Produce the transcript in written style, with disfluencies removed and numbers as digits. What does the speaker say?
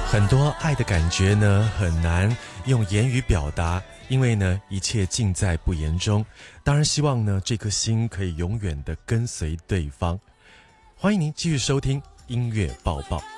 很多爱的感觉呢，很难用言语表达，因为呢，一切尽在不言中。当然，希望呢，这颗心可以永远的跟随对方。欢迎您继续收听音乐报报。